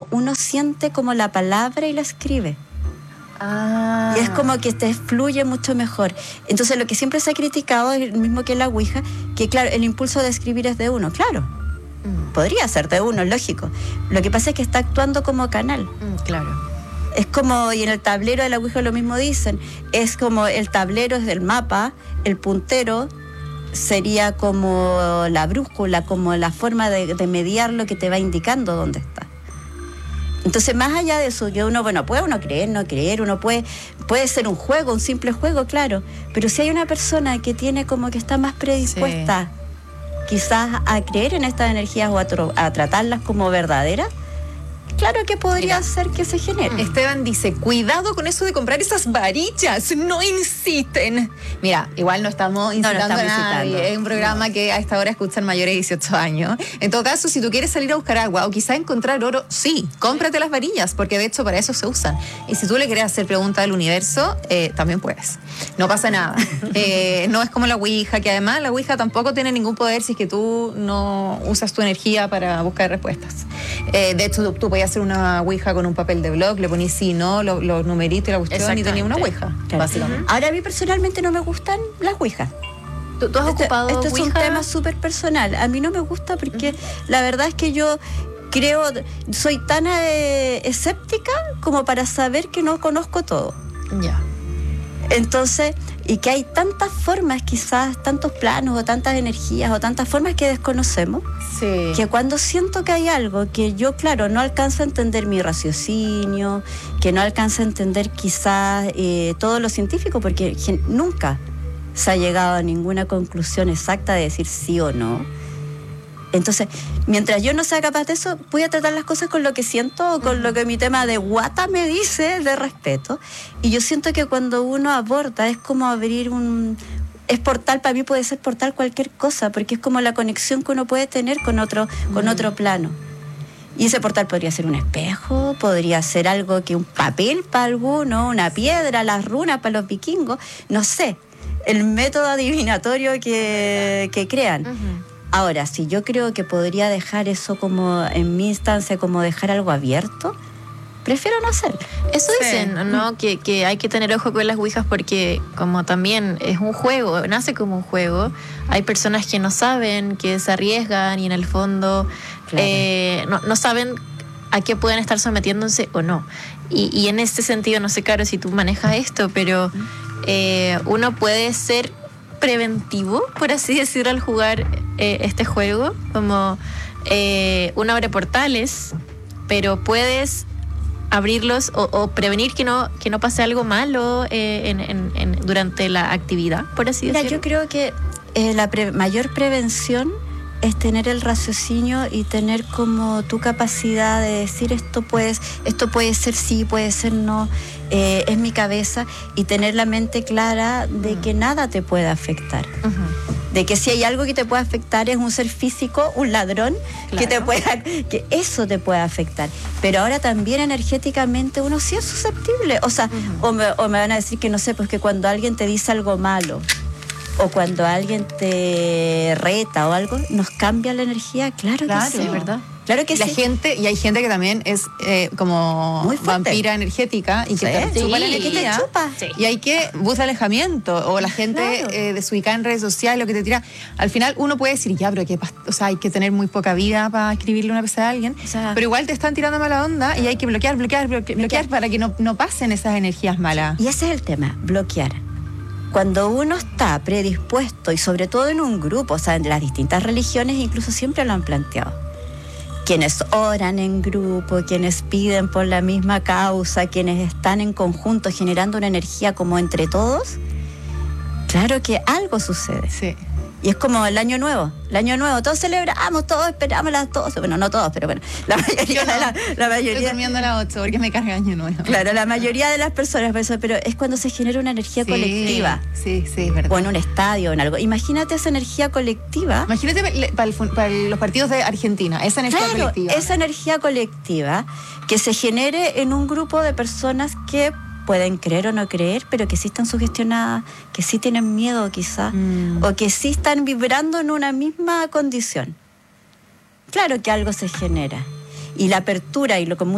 uno siente como la palabra y la escribe. Y es como que te fluye mucho mejor. Entonces lo que siempre se ha criticado es el mismo que la Ouija, que claro, el impulso de escribir es de uno, claro. Podría ser de uno, lógico. Lo que pasa es que está actuando como canal. Claro. Es como, y en el tablero de la Ouija lo mismo dicen, es como el tablero es del mapa, el puntero sería como la brújula, como la forma de mediar lo que te va indicando dónde está. Entonces, más allá de eso, que uno, bueno, puede uno creer, no creer, uno puede ser un juego, un simple juego, claro, pero si hay una persona que tiene como que está más predispuesta quizás a creer en estas energías o a tratarlas como verdaderas, claro que podría ser que se genere. Esteban dice, cuidado con eso de comprar esas varillas, no inciten. Mira, igual no estamos incitando a nadie. Es un programa que a esta hora escuchan mayores de 18 años. En todo caso, si tú quieres salir a buscar agua o quizás encontrar oro, sí, cómprate las varillas, porque de hecho para eso se usan. Y si tú le quieres hacer preguntas al universo, también puedes. No pasa nada. No es como la Ouija, que además la Ouija tampoco tiene ningún poder si es que tú no usas tu energía para buscar respuestas. De hecho, tú puedes hacer una Ouija con un papel de blog, le ponís sí, no, los numeritos y la cuestión y tenías una Ouija, básicamente. Ahora a mí personalmente no me gustan las Ouijas. ¿Tú has ocupado Este es un Ouija? tema súper personal. A mí no me gusta porque la verdad es que yo soy tan escéptica como para saber que no conozco todo. Ya. Entonces, y que hay tantas formas, quizás, tantos planos o tantas energías o tantas formas que desconocemos, que cuando siento que hay algo que yo, claro, no alcanzo a entender mi raciocinio, que no alcanzo a entender quizás todo lo científico, porque nunca se ha llegado a ninguna conclusión exacta de decir sí o no. Entonces, mientras yo no sea capaz de eso, voy a tratar las cosas con lo que siento o con lo que mi tema de guata me dice de respeto. Y yo siento que cuando uno aborda es como abrir es portal, para mí puede ser portal cualquier cosa, porque es como la conexión que uno puede tener con otro plano. Y ese portal podría ser un espejo, podría ser algo que un papel para alguno, una piedra, las runas para los vikingos, no sé, el método adivinatorio que crean. Ahora, si yo creo que podría dejar eso como en mi instancia, como dejar algo abierto, prefiero no hacerlo. Eso dicen, ¿no? Que hay que tener ojo con las ouijas porque como también es un juego, nace como un juego, hay personas que no saben, que se arriesgan y en el fondo no saben a qué pueden estar sometiéndose o no. Y en este sentido, no sé, Caro, si tú manejas esto, pero uno puede ser preventivo, por así decirlo, al jugar este juego, como uno abre portales, pero puedes abrirlos o prevenir que no pase algo malo durante la actividad, por así decirlo. Mira, yo creo que la mayor prevención es tener el raciocinio y tener como tu capacidad de decir esto puede ser sí, puede ser no, es mi cabeza, y tener la mente clara de que nada te puede afectar. De que si hay algo que te puede afectar es un ser físico, un ladrón, que eso te puede afectar. Pero ahora también energéticamente uno sí es susceptible. O sea, o me van a decir que no sé, pues que cuando alguien te dice algo malo o cuando alguien te reta o algo, nos cambia la energía, claro que sí, ¿verdad? Claro que sí. Y hay gente que también es como muy vampira energética y que te chupa la energía. Y hay que buscar alejamiento. O la gente desubicada en redes sociales, lo que te tira. Al final uno puede decir, ya, pero hay que tener muy poca vida para escribirle una pesada a alguien. Pero igual te están tirando mala onda y hay que bloquear para que no pasen esas energías malas. Y ese es el tema, bloquear. Cuando uno está predispuesto, y sobre todo en un grupo, o sea, en las distintas religiones incluso siempre lo han planteado, quienes oran en grupo, quienes piden por la misma causa, quienes están en conjunto generando una energía como entre todos, claro que algo sucede. Sí. Y es como el año nuevo, todos celebramos, todos esperamos las 12, bueno, no todos, pero bueno, la mayoría la mayoría. Estoy durmiendo a las 8 porque me carga año nuevo. Claro, la mayoría de las personas, pero es cuando se genera una energía colectiva. Sí, es verdad. O en un estadio o en algo. Imagínate esa energía colectiva. Imagínate para los partidos de Argentina, esa energía colectiva. Esa energía colectiva que se genere en un grupo de personas que pueden creer o no creer, pero que sí están sugestionadas, que sí tienen miedo quizás, o que sí están vibrando en una misma condición. Claro que algo se genera. Y la apertura, y lo con